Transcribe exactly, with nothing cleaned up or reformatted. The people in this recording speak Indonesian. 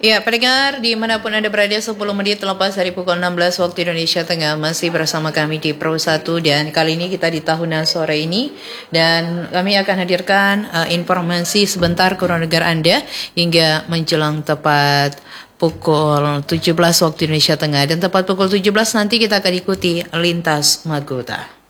Ya, pendengar dimanapun Anda berada, sepuluh menit lepas dari pukul enam belas waktu Indonesia Tengah, masih bersama kami di Pro satu, dan kali ini kita di tahunan sore ini, dan kami akan hadirkan uh, informasi sebentar keluar negara Anda hingga menjelang tepat pukul tujuh belas waktu Indonesia Tengah, dan tepat pukul tujuh belas nanti kita akan ikuti Lintas Magota.